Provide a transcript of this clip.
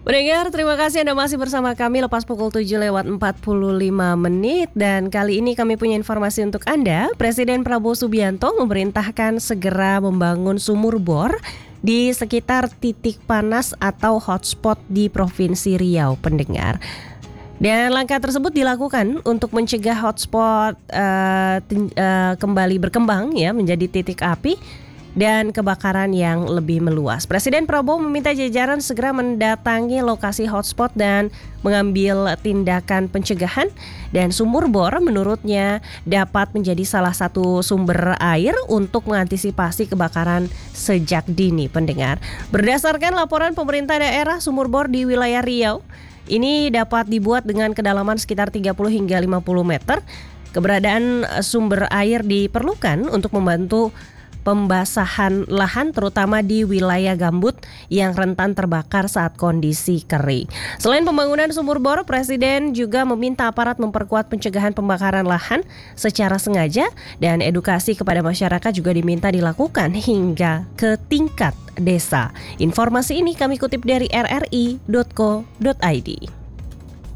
Pendengar, terima kasih Anda masih bersama kami lepas pukul 7:45 dan kali ini kami punya informasi untuk Anda. Presiden Prabowo Subianto memerintahkan segera membangun sumur bor di sekitar titik panas atau hotspot di Provinsi Riau, pendengar. Dan langkah tersebut dilakukan untuk mencegah hotspot kembali berkembang ya menjadi titik api dan kebakaran yang lebih meluas. Presiden Prabowo meminta jajaran segera mendatangi lokasi hotspot dan mengambil tindakan pencegahan, dan sumur bor menurutnya dapat menjadi salah satu sumber air untuk mengantisipasi kebakaran sejak dini, pendengar. Berdasarkan laporan pemerintah daerah, sumur bor di wilayah Riau ini dapat dibuat dengan kedalaman sekitar 30 hingga 50 meter. Keberadaan sumber air diperlukan untuk membantu pembasahan lahan terutama di wilayah gambut yang rentan terbakar saat kondisi kering. Selain pembangunan sumur bor, Presiden juga meminta aparat memperkuat pencegahan pembakaran lahan secara sengaja, dan edukasi kepada masyarakat juga diminta dilakukan hingga ke tingkat desa. Informasi ini kami kutip dari rri.co.id.